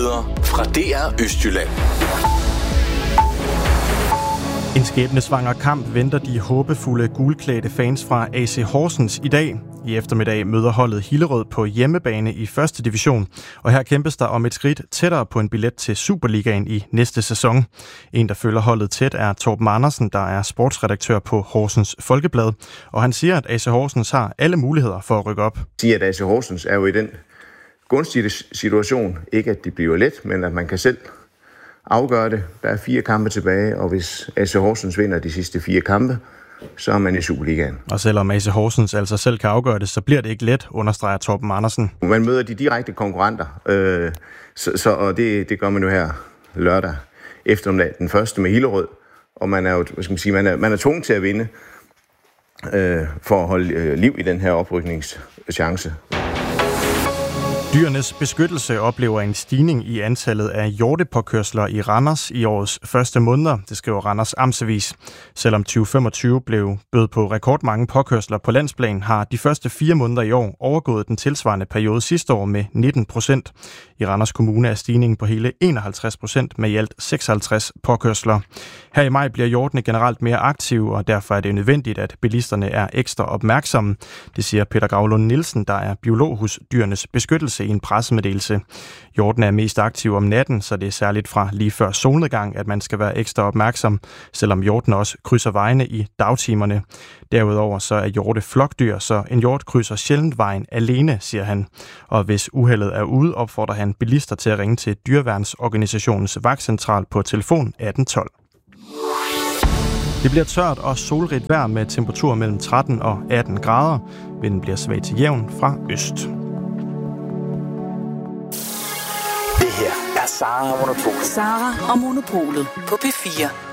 Nyheder fra DR Østjylland. En skæbnesvanger kamp venter de håbefulde gulklædte fans fra AC Horsens i dag. I eftermiddag møder holdet Hillerød på hjemmebane i 1. division, og her kæmpes der om et skridt tættere på en billet til Superligaen i næste sæson. En, der følger holdet tæt, er Torben Andersen, der er sportsredaktør på Horsens Folkeblad, og han siger, at AC Horsens har alle muligheder for at rykke op. Siger, at AC Horsens er jo i den gunstige situation, ikke at det bliver let, men at man kan selv afgøre det. Der er 4 kampe tilbage, og hvis AC Horsens vinder de sidste 4 kampe, så er man i Superligaen. Og selvom AC Horsens altså selv kan afgøre det, så bliver det ikke let, understreger Torben Andersen. Man møder de direkte konkurrenter, og det gør man jo her lørdag eftermiddag, den første med Hillerød, og man er jo, man er tvunget til at vinde for at holde liv i den her oprykningschance. Dyrenes Beskyttelse oplever en stigning i antallet af hjortepåkørsler i Randers i årets første måneder, det skriver Randers Amtsavis. Selvom 2025 bød på rekordmange påkørsler på landsplan, har de første 4 måneder i år overgået den tilsvarende periode sidste år med 19%. I Randers Kommune er stigningen på hele 51% med i alt 56 påkørsler. Her i maj bliver hjortene generelt mere aktive, og derfor er det nødvendigt, at bilisterne er ekstra opmærksomme. Det siger Peter Gravlund Nielsen, der er biolog hos Dyrenes Beskyttelse, i en pressemeddelelse. Hjortene er mest aktive om natten, så det er særligt fra lige før solnedgang, at man skal være ekstra opmærksom, selvom hjortene også krydser vejene i dagtimerne. Derudover så er hjorte flokdyr, så en hjort krydser sjældent vejen alene, siger han. Og hvis uheldet er ude, opfordrer han bilister til at ringe til Dyreværnsorganisationens vagtcentral på telefon 1812. Det bliver tørt og solrigt vejr med temperaturer mellem 13 og 18 grader. Vinden bliver svag til jævn fra øst. Det her er Sara og Monopolet. Sara og Monopolet på P4.